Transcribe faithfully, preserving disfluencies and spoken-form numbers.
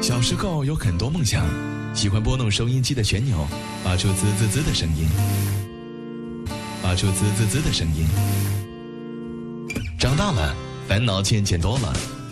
小时候有很多梦想，喜欢拨弄收音机的旋钮，发出滋滋滋的声音，发出滋滋滋的声音。长大了，烦恼渐渐多了，